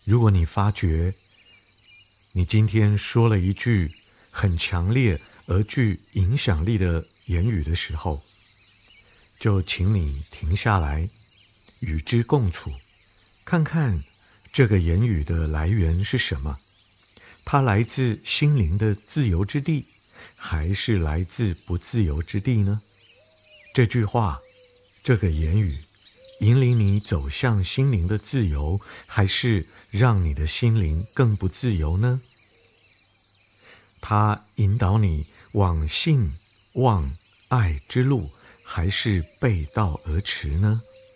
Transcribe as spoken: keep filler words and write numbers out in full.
如果你发觉你今天说了一句很强烈而具影响力的言语的时候，就请你停下来，与之共处，看看这个言语的来源是什么？它来自心灵的自由之地，还是来自不自由之地呢？这句话，这个言语，引领你走向心灵的自由，还是让你的心灵更不自由呢？它引导你往信、望、爱之路，还是背道而驰呢？